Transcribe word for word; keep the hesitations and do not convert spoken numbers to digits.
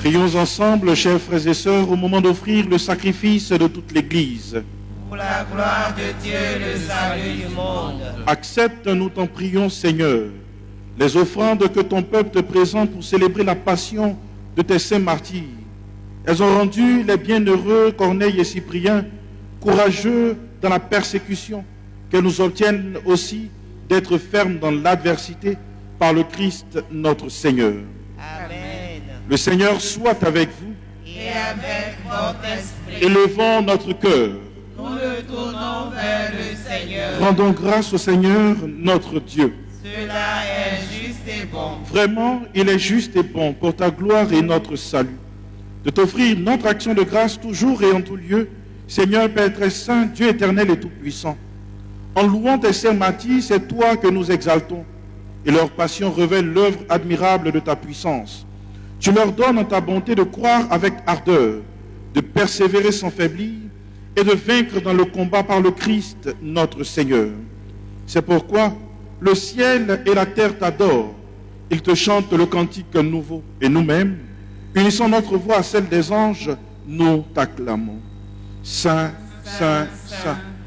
Prions ensemble, chers frères et sœurs, au moment d'offrir le sacrifice de toute l'Église. Pour la gloire de Dieu, le salut du monde. Accepte, nous t'en prions, Seigneur, les offrandes que ton peuple te présente pour célébrer la passion de tes saints martyrs. Elles ont rendu les bienheureux Corneille et Cyprien courageux dans la persécution, qu'elles nous obtiennent aussi d'être fermes dans l'adversité par le Christ notre Seigneur. Amen. Le Seigneur soit avec vous. Et avec votre esprit. Élevons notre cœur. Nous le tournons vers le Seigneur. Rendons grâce au Seigneur notre Dieu. Cela est juste et bon. Vraiment, il est juste et bon pour ta gloire et notre salut, de t'offrir notre action de grâce toujours et en tout lieu, Seigneur Père très saint, Dieu éternel et tout-puissant. En louant tes saints martyrs, c'est toi que nous exaltons, et leur passion révèle l'œuvre admirable de ta puissance. Tu leur donnes en ta bonté de croire avec ardeur, de persévérer sans faiblir, et de vaincre dans le combat par le Christ notre Seigneur. C'est pourquoi le ciel et la terre t'adorent. Ils te chantent le cantique nouveau. Et nous-mêmes, unissant notre voix à celle des anges, nous t'acclamons. Saint, Saint, Saint,